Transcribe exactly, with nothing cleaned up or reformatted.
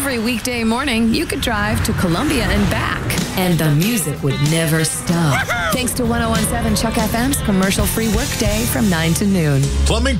every weekday morning, you could drive to Columbia and back, and the music would never stop. Thanks to one oh one point seven Chuck F M's commercial-free workday from nine to noon. Plumbing